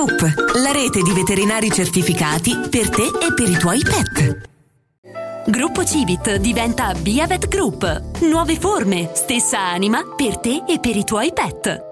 la rete di veterinari certificati per te e per i tuoi pet. Gruppo Civit diventa Biavet Group. Nuove forme, stessa anima per te e per i tuoi pet.